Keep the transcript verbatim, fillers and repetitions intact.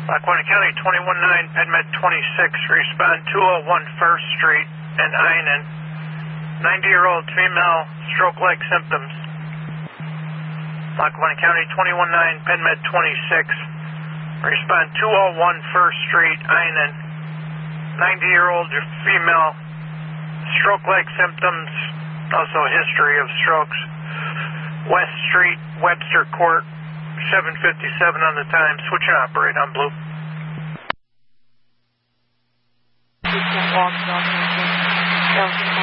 Lackawanna County, twenty-one nine, PedMed twenty-six, respond two oh one First Street in Einan. ninety-year-old female, stroke-like symptoms. Lackawanna County, twenty-one nine, PedMed twenty-six, respond two oh one First Street, Einan. ninety-year-old female, stroke-like symptoms, also history of strokes. West Street, Webster Court, seven fifty-seven on the time. Switch and operate on blue. You can walk down.